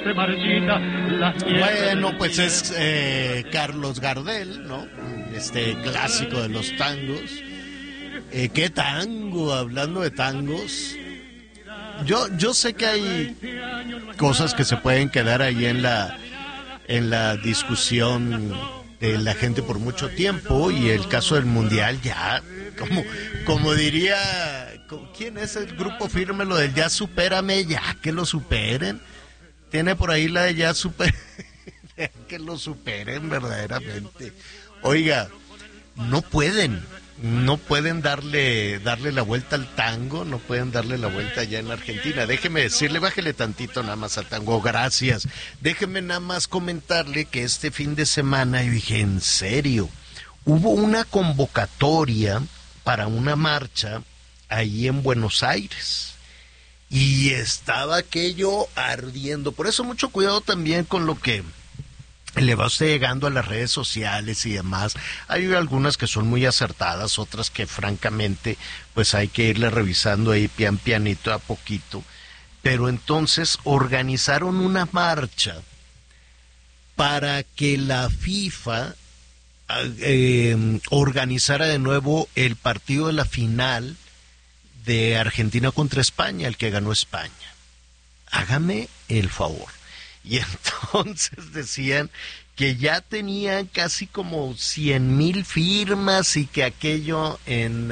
Bueno, pues es Carlos Gardel, ¿no? Este clásico de los tangos. ¿Qué tango? Hablando de tangos. Yo sé que hay cosas que se pueden quedar ahí en la discusión de la gente por mucho tiempo, y el caso del Mundial ya, como diría, ¿quién es el grupo firme? Lo del ya supérame, ya que lo superen. Tiene por ahí la de ya que lo superen verdaderamente. Oiga, no pueden darle la vuelta al tango, no pueden darle la vuelta allá en Argentina. Déjeme decirle, bájele tantito nada más al tango, gracias. Déjeme nada más comentarle que este fin de semana, yo dije, en serio, hubo una convocatoria para una marcha ahí en Buenos Aires. Y estaba aquello ardiendo. Por eso mucho cuidado también con lo que le va usted llegando a las redes sociales y demás. Hay algunas que son muy acertadas, otras que francamente pues hay que irle revisando ahí pianito a poquito. Pero entonces organizaron una marcha para que la FIFA organizara de nuevo el partido de la final de Argentina contra España, el que ganó España. Hágame el favor. Y entonces decían que ya tenían casi como 100,000 firmas y que aquello en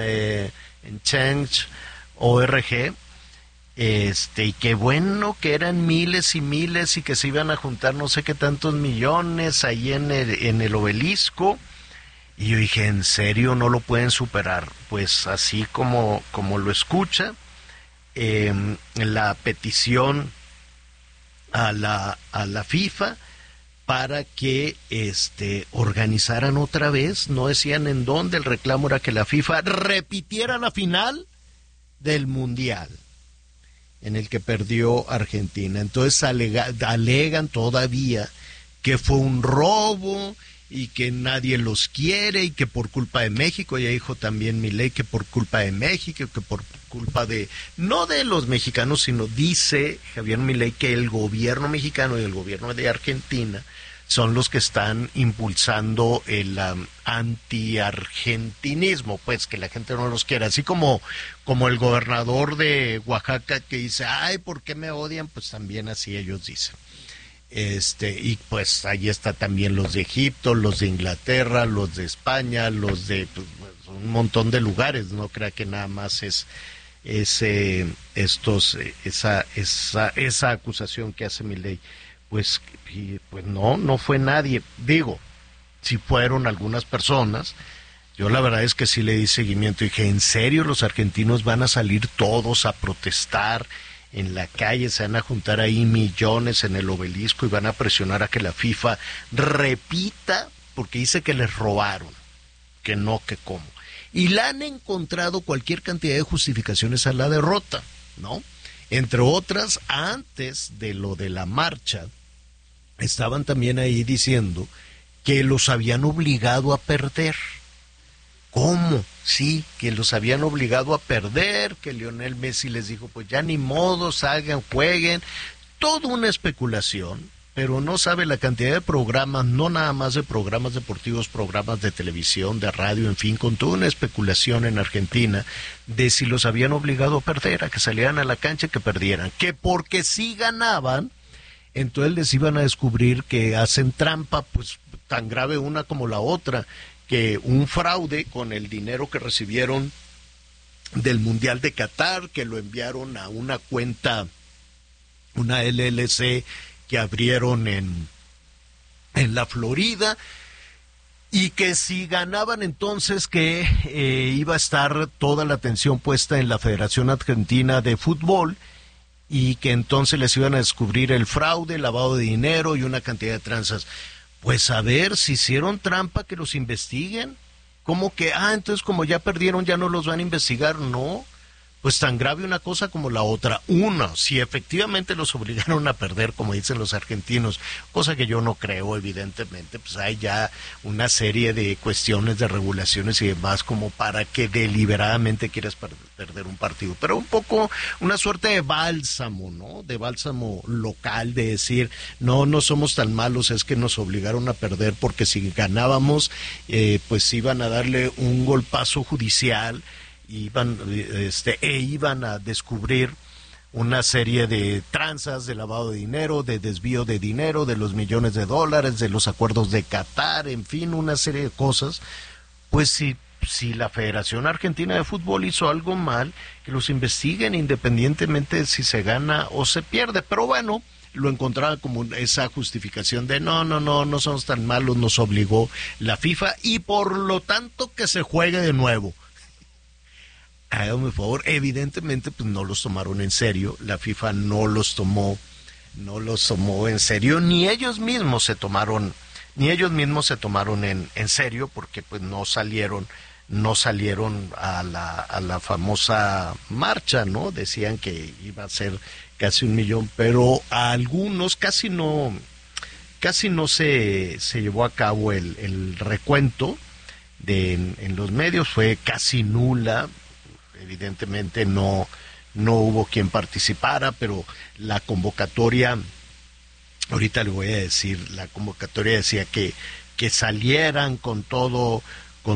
Change.org, y que bueno, que eran miles y miles y que se iban a juntar no sé qué tantos millones ahí en el obelisco. Y yo dije, ¿en serio no lo pueden superar? Pues así como lo escucha, la petición a la FIFA para que organizaran otra vez, no decían en dónde, el reclamo era que la FIFA repitiera la final del Mundial en el que perdió Argentina. Entonces alegan todavía que fue un robo y que nadie los quiere y que por culpa de México, ya dijo también Milei que por culpa de México, que por culpa no de los mexicanos, sino dice Javier Milei que el gobierno mexicano y el gobierno de Argentina son los que están impulsando el anti-argentinismo, pues que la gente no los quiere, así como el gobernador de Oaxaca que dice, ay, ¿por qué me odian? Pues también así ellos dicen. Y pues ahí está también los de Egipto, los de Inglaterra, los de España, los de un montón de lugares, no crea que nada más es esa acusación que hace Milei. Pues no fue nadie, digo, si fueron algunas personas. Yo la verdad es que sí le di seguimiento y dije, ¿en serio los argentinos van a salir todos a protestar en la calle? Se van a juntar ahí millones en el obelisco y van a presionar a que la FIFA repita, porque dice que les robaron, que no, que cómo. Y le han encontrado cualquier cantidad de justificaciones a la derrota, ¿no? Entre otras, antes de lo de la marcha, estaban también ahí diciendo que los habían obligado a perder. ¿Cómo? Sí, que los habían obligado a perder, que Lionel Messi les dijo, pues ya ni modo, salgan, jueguen. Toda una especulación, pero no sabe la cantidad de programas, no nada más de programas deportivos, programas de televisión, de radio, en fin, con toda una especulación en Argentina de si los habían obligado a perder, a que salieran a la cancha y que perdieran. Que porque si ganaban, entonces les iban a descubrir que hacen trampa, pues tan grave una como la otra, que un fraude con el dinero que recibieron del Mundial de Qatar, que lo enviaron a una cuenta, una LLC que abrieron en la Florida, y que si ganaban entonces que iba a estar toda la atención puesta en la Federación Argentina de Fútbol, y que entonces les iban a descubrir el fraude, el lavado de dinero y una cantidad de tranzas. Pues a ver, si hicieron trampa, que los investiguen. ¿Cómo que? Entonces como ya perdieron ya no los van a investigar. No, pues tan grave una cosa como la otra. Uno, si efectivamente los obligaron a perder, como dicen los argentinos, cosa que yo no creo, evidentemente, pues hay ya una serie de cuestiones de regulaciones y demás como para que deliberadamente quieras perder un partido. Pero un poco una suerte de bálsamo, ¿no? De bálsamo local, de decir, no, no somos tan malos, es que nos obligaron a perder porque si ganábamos, pues iban a darle un golpazo judicial, iban a descubrir una serie de tranzas, de lavado de dinero, de desvío de dinero, de los millones de dólares, de los acuerdos de Qatar, en fin, una serie de cosas. Pues si la Federación Argentina de Fútbol hizo algo mal, que los investiguen independientemente de si se gana o se pierde. Pero bueno, lo encontraba como esa justificación de no somos tan malos, nos obligó la FIFA y por lo tanto que se juegue de nuevo. Hágame un favor, evidentemente pues no los tomaron en serio, la FIFA no los tomó en serio, ni ellos mismos se tomaron en serio, porque pues no salieron a la famosa marcha, ¿no? Decían que iba a ser casi 1 millón, pero a algunos casi no se llevó a cabo el recuento en los medios, fue casi nula. Evidentemente no hubo quien participara, pero la convocatoria, ahorita le voy a decir, la convocatoria decía que salieran con todo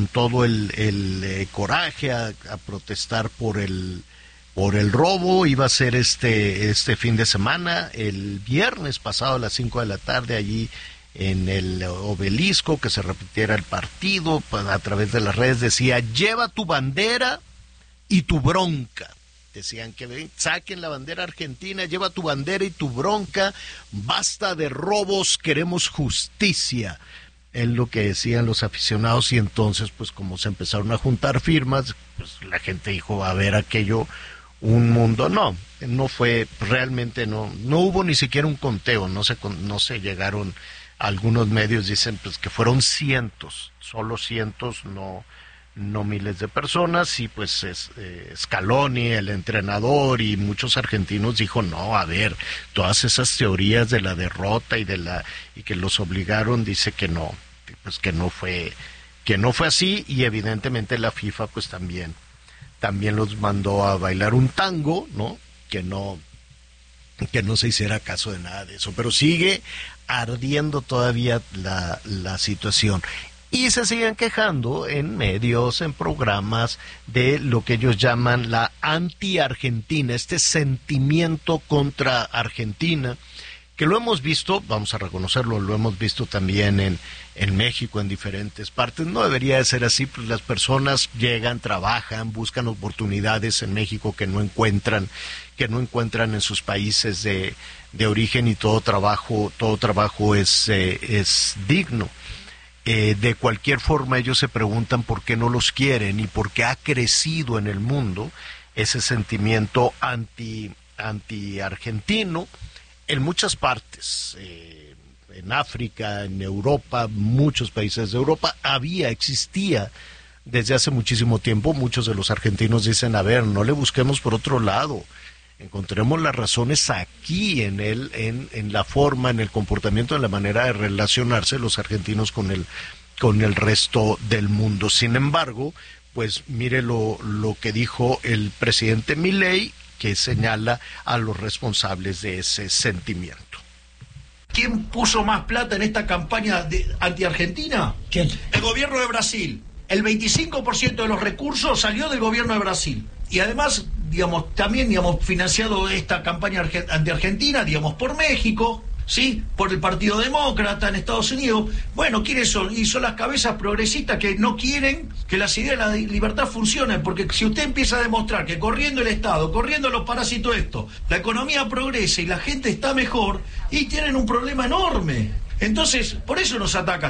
el coraje a protestar por el robo. Iba a ser este fin de semana, el viernes pasado a las 5 de la tarde, allí en el Obelisco, que se repitiera el partido. Pues a través de las redes decía, lleva tu bandera y tu bronca. Decían que saquen la bandera argentina, lleva tu bandera y tu bronca, basta de robos, queremos justicia, es lo que decían los aficionados. Y entonces pues como se empezaron a juntar firmas, pues la gente dijo, a ver, aquello un mundo. No fue, realmente no hubo ni siquiera un conteo, no se llegaron. Algunos medios dicen pues que fueron cientos, solo cientos, no miles de personas. Y pues Scaloni, el entrenador, y muchos argentinos dijo, no, a ver, todas esas teorías de la derrota y que los obligaron, dice que no, pues que no fue así. Y evidentemente la FIFA pues también los mandó a bailar un tango, ¿no? Que no se hiciera caso de nada de eso, pero sigue ardiendo todavía la situación. Y se siguen quejando en medios, en programas, de lo que ellos llaman la anti-Argentina, este sentimiento contra Argentina, que lo hemos visto, vamos a reconocerlo, lo hemos visto también en México, en diferentes partes. No debería de ser así, pues las personas llegan, trabajan, buscan oportunidades en México que no encuentran en sus países de origen, y todo trabajo es digno. De cualquier forma, ellos se preguntan por qué no los quieren y por qué ha crecido en el mundo ese sentimiento anti-argentino en muchas partes, en África, en Europa, muchos países de Europa, existía desde hace muchísimo tiempo. Muchos de los argentinos dicen, a ver, no le busquemos por otro lado, encontremos las razones aquí en la forma, en el comportamiento, en la manera de relacionarse los argentinos con el resto del mundo. Sin embargo, pues mire lo que dijo el presidente Milei, que señala a los responsables de ese sentimiento. ¿Quién puso más plata en esta campaña anti-argentina? ¿Quién? El gobierno de Brasil. El 25% de los recursos salió del gobierno de Brasil. Y además, también, financiado esta campaña anti-argentina, por México, ¿sí? Por el Partido Demócrata en Estados Unidos. Bueno, ¿quiénes son? Y son las cabezas progresistas que no quieren que las ideas de la libertad funcionen, porque si usted empieza a demostrar que corriendo el Estado, corriendo los parásitos la economía progresa y la gente está mejor, y tienen un problema enorme. Entonces, por eso nos atacan.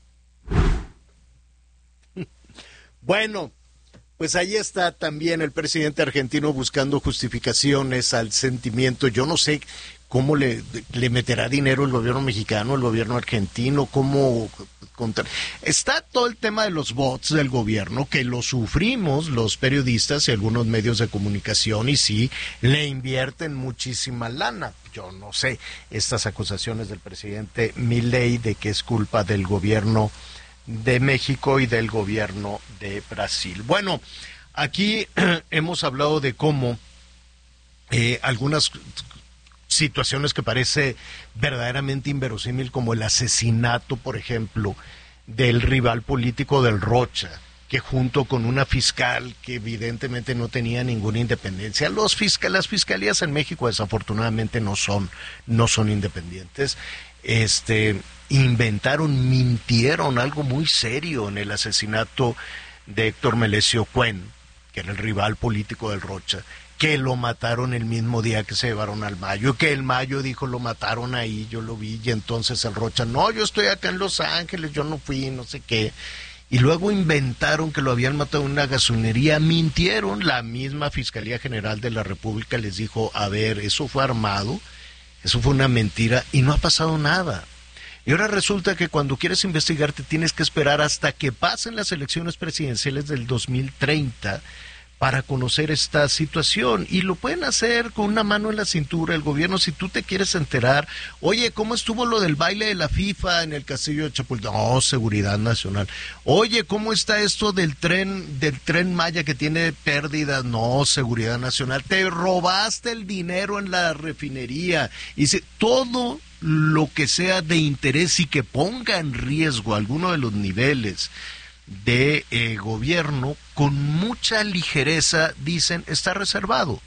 Bueno, pues ahí está también el presidente argentino buscando justificaciones al sentimiento. Yo no sé cómo le meterá dinero el gobierno mexicano, el gobierno argentino, cómo Está todo el tema de los bots del gobierno, que lo sufrimos los periodistas y algunos medios de comunicación, y sí, le invierten muchísima lana. Yo no sé, estas acusaciones del presidente Milei de que es culpa del gobierno de México y del gobierno de Brasil. Bueno, aquí hemos hablado de cómo algunas situaciones que parece verdaderamente inverosímil, como el asesinato, por ejemplo, del rival político del Rocha, que junto con una fiscal que evidentemente no tenía ninguna independencia. Las fiscalías en México desafortunadamente no son independientes. Mintieron algo muy serio en el asesinato de Héctor Melesio Cuen, que era el rival político del Rocha, que lo mataron el mismo día que se llevaron al Mayo, que el Mayo dijo lo mataron ahí, yo lo vi, y entonces el Rocha, no, yo estoy acá en Los Ángeles, yo no fui, no sé qué, y luego inventaron que lo habían matado en una gasolinería, mintieron. La misma Fiscalía General de la República les dijo, a ver, eso fue armado, eso fue una mentira, y no ha pasado nada. Y ahora resulta que cuando quieres investigar te tienes que esperar hasta que pasen las elecciones presidenciales del 2030 para conocer esta situación, y lo pueden hacer con una mano en la cintura el gobierno. Si tú te quieres enterar, oye, ¿cómo estuvo lo del baile de la FIFA en el castillo de Chapultepec? No, seguridad nacional. Oye, ¿cómo está esto del tren Maya que tiene pérdidas? No, seguridad nacional. Te robaste el dinero en la refinería. Y todo lo que sea de interés y que ponga en riesgo alguno de los niveles de gobierno, con mucha ligereza dicen está reservado,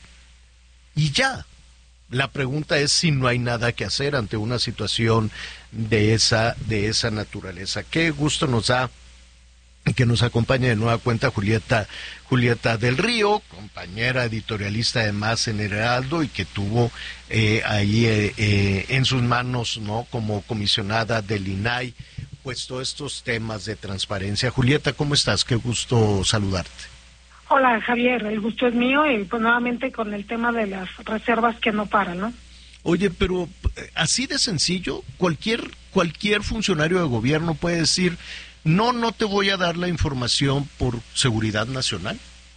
y ya. La pregunta es si no hay nada que hacer ante una situación de esa naturaleza. Qué gusto nos da que nos acompañe de nueva cuenta Julieta del Río, compañera editorialista además en el Heraldo, y que tuvo ahí en sus manos, ¿no?, como comisionada del INAI, pues todos estos temas de transparencia. Julieta, ¿cómo estás? Qué gusto saludarte. Hola, Javier, el gusto es mío, y pues nuevamente con el tema de las reservas que no paran, ¿no? Oye, pero así de sencillo, cualquier funcionario de gobierno puede decir, no te voy a dar la información por seguridad nacional.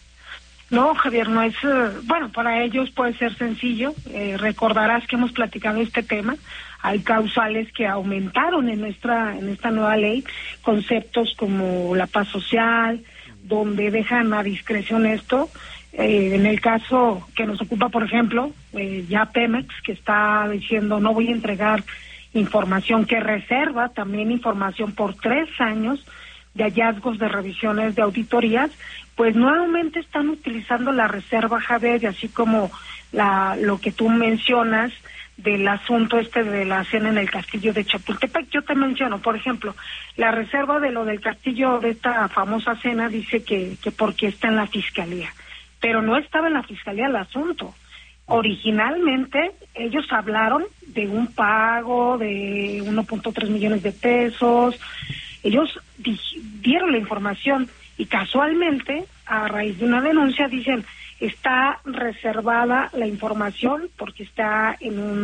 No, Javier, no es, bueno, para ellos puede ser sencillo. Recordarás que hemos platicado este tema. Hay causales que aumentaron en esta nueva ley, conceptos como la paz social, donde dejan a discreción esto. En el caso que nos ocupa, por ejemplo, ya Pemex, que está diciendo no voy a entregar información, que reserva también información por 3 años de hallazgos de revisiones de auditorías, pues nuevamente están utilizando la reserva, Javier, y así como lo que tú mencionas del asunto de la cena en el castillo de Chapultepec. Yo te menciono, por ejemplo, la reserva de lo del castillo, de esta famosa cena, dice que porque está en la fiscalía, pero no estaba en la fiscalía el asunto. Originalmente ellos hablaron de un pago de 1.3 millones de pesos, ellos dieron la información, y casualmente, a raíz de una denuncia, dicen está reservada la información porque está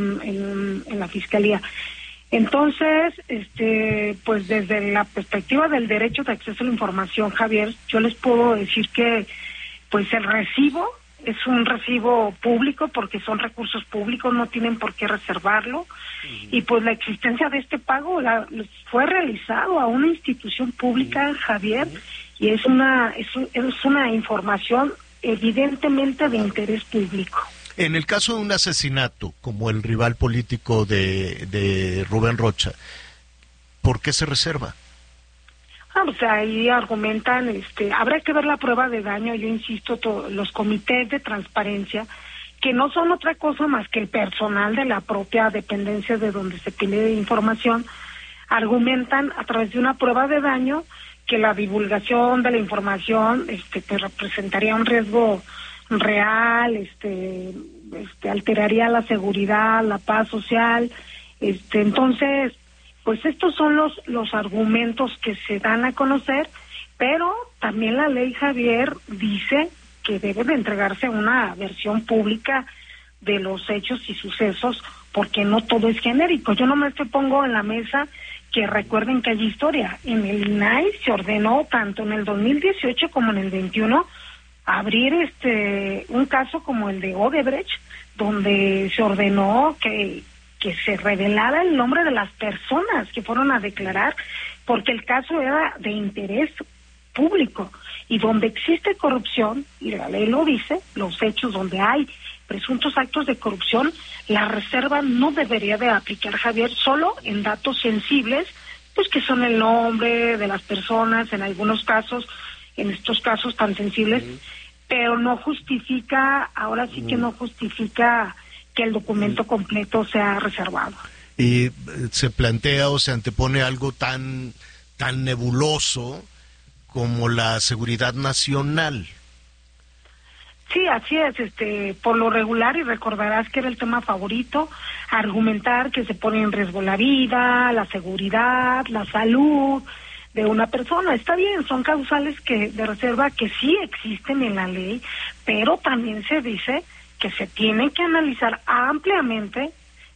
en la fiscalía. Entonces, pues desde la perspectiva del derecho de acceso a la información, Javier, yo les puedo decir que pues el recibo es un recibo público porque son recursos públicos, no tienen por qué reservarlo. Y pues la existencia de este pago fue realizado a una institución pública, Javier, y es una información evidentemente de interés público. En el caso de un asesinato, como el rival político de Rubén Rocha, ¿por qué se reserva? Pues ahí argumentan, habrá que ver la prueba de daño. Yo insisto, los comités de transparencia, que no son otra cosa más que el personal de la propia dependencia de donde se pide información, argumentan a través de una prueba de daño que la divulgación de la información pues representaría un riesgo real, alteraría la seguridad, la paz social, entonces pues estos son los argumentos que se dan a conocer, pero también la ley, Javier, dice que debe de entregarse una versión pública de los hechos y sucesos, porque no todo es genérico. Yo nomás te pongo en la mesa que recuerden que hay historia. En el INAI se ordenó, tanto en el 2018 como en el 21, abrir un caso como el de Odebrecht, donde se ordenó que se revelara el nombre de las personas que fueron a declarar, porque el caso era de interés público, y donde existe corrupción, y la ley lo dice, los hechos donde hay presuntos actos de corrupción, la reserva no debería de aplicar, Javier, solo en datos sensibles, pues que son el nombre de las personas, en algunos casos, en estos casos tan sensibles, pero no justifica, ahora sí que no justifica que el documento completo sea reservado. Y se plantea o se antepone algo tan nebuloso como la seguridad nacional. Sí, así es, por lo regular, y recordarás que era el tema favorito, argumentar que se pone en riesgo la vida, la seguridad, la salud de una persona. Está bien, son causales de reserva que sí existen en la ley, pero también se dice que se tiene que analizar ampliamente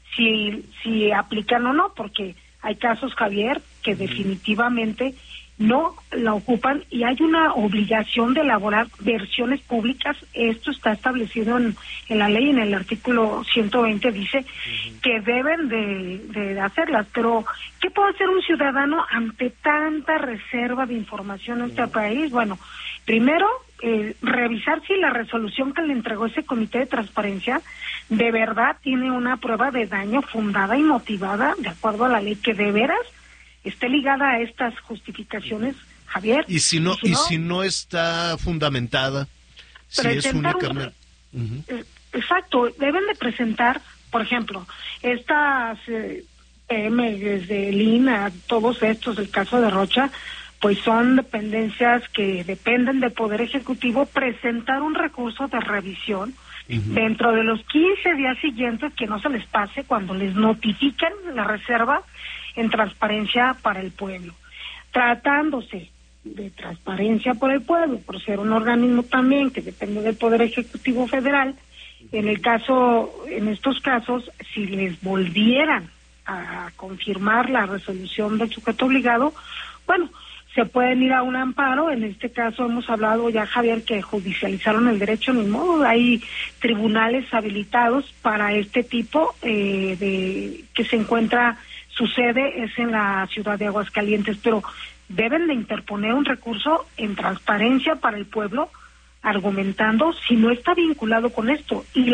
si aplican o no, porque hay casos, Javier, que definitivamente no la ocupan, y hay una obligación de elaborar versiones públicas. Esto está establecido en la ley, en el artículo 120 dice que deben de hacerlas, pero ¿qué puede hacer un ciudadano ante tanta reserva de información en este país? Bueno, primero, revisar si la resolución que le entregó ese comité de transparencia de verdad tiene una prueba de daño fundada y motivada de acuerdo a la ley, que de veras esté ligada a estas justificaciones, Javier. Y si no está fundamentada, si es únicamente... Exacto, deben de presentar, por ejemplo, estas PM desde Lina, todos estos, el caso de Rocha, pues son dependencias que dependen del Poder Ejecutivo, presentar un recurso de revisión dentro de los 15 días siguientes, que no se les pase cuando les notifiquen la reserva en transparencia para el pueblo. Tratándose de transparencia por el pueblo, por ser un organismo también que depende del Poder Ejecutivo Federal, en estos casos, si les volvieran a confirmar la resolución del sujeto obligado, bueno, se pueden ir a un amparo. En este caso hemos hablado ya, Javier, que judicializaron el derecho, ni modo, hay tribunales habilitados para este tipo que se encuentra. Su sede es en la ciudad de Aguascalientes, pero deben de interponer un recurso en transparencia para el pueblo, argumentando si no está vinculado con esto. Y